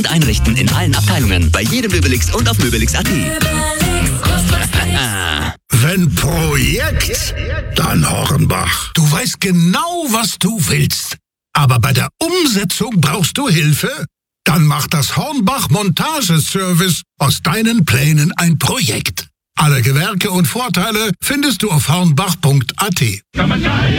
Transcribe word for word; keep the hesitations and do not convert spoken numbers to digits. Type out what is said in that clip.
Einrichten in allen Abteilungen, bei jedem Möbelix und auf möbelix punkt at. Wenn Projekt, dann Hornbach. Du weißt genau, was du willst. Aber bei der Umsetzung brauchst du Hilfe? Dann macht das Hornbach Montageservice aus deinen Plänen ein Projekt. Alle Gewerke und Vorteile findest du auf hornbach punkt at.